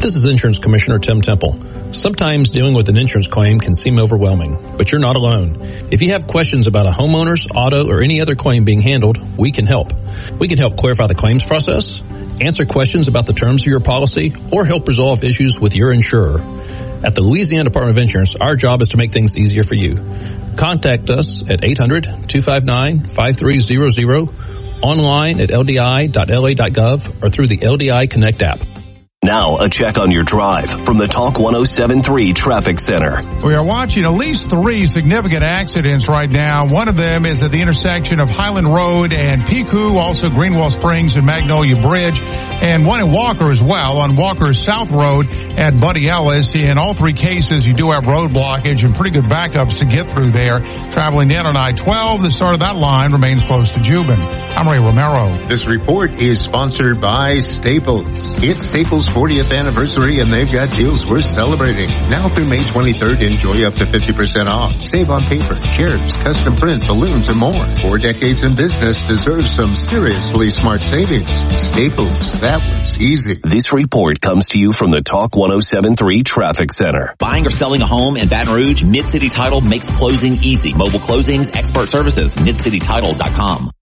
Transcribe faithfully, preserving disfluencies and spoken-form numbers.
This is Insurance Commissioner Tim Temple. Sometimes dealing with an insurance claim can seem overwhelming, but you're not alone. If you have questions about a homeowner's, auto, or any other claim being handled, we can help. We can help clarify the claims process, answer questions about the terms of your policy, or help resolve issues with your insurer. At the Louisiana Department of Insurance, our job is to make things easier for you. Contact us at eight hundred, two five nine, five three zero zero, online at l d i dot l a dot gov, or through the L D I Connect app. Now, a check on your drive from the Talk one oh seven point three Traffic Center. We are watching at least three significant accidents right now. One of them is at the intersection of Highland Road and Piku, also Greenwell Springs and Magnolia Bridge, and one in Walker as well, on Walker South Road at Buddy Ellis. In all three cases, you do have road blockage and pretty good backups to get through there. Traveling in on I twelve, the start of that line remains close to Jubin. I'm Ray Romero. This report is sponsored by Staples. It's Staples' fortieth anniversary, and they've got deals worth celebrating. Now through May twenty-third, enjoy up to fifty percent off. Save on paper, chairs, custom print, balloons, and more. Four decades in business deserves some seriously smart savings. Staples, that was easy. This report comes to you from the Talk one oh seven point three Traffic Center. Buying or selling a home in Baton Rouge, Mid-City Title makes closing easy. Mobile closings, expert services, mid city title dot com.